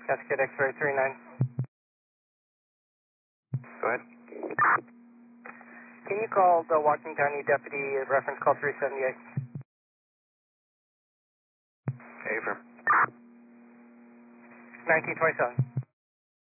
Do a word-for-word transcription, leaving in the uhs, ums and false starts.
Cascade X-ray three nine. Go ahead. Can you call the Washington County Deputy at reference call three seventy-eight? Okay, affirm. nineteen twenty-seven.